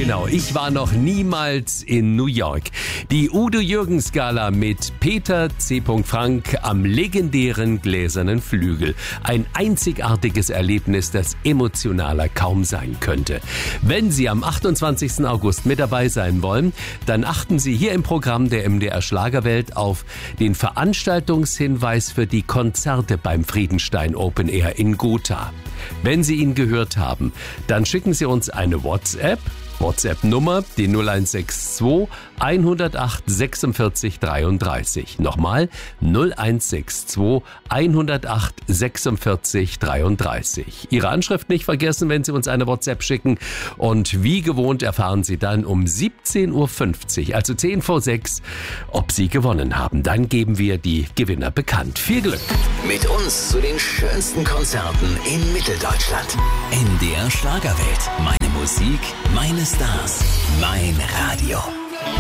Genau, ich war noch niemals in New York. Die Udo Jürgens Gala mit Peter C. Frank am legendären Gläsernen Flügel. Ein einzigartiges Erlebnis, das emotionaler kaum sein könnte. Wenn Sie am 28. August mit dabei sein wollen, dann achten Sie hier im Programm der MDR Schlagerwelt auf den Veranstaltungshinweis für die Konzerte beim Friedenstein Open Air in Gotha. Wenn Sie ihn gehört haben, dann schicken Sie uns eine WhatsApp-Nummer, die 0162 108 46 33. Nochmal 0162 108 46 33. Ihre Anschrift nicht vergessen, wenn Sie uns eine WhatsApp schicken. Und wie gewohnt erfahren Sie dann um 17.50 Uhr, also 10 vor 6, ob Sie gewonnen haben. Dann geben wir die Gewinner bekannt. Viel Glück! Mit uns zu den schönsten Konzerten in Mitteldeutschland. MDR Schlagerwelt. Meine Musik, meine Stars, mein Radio.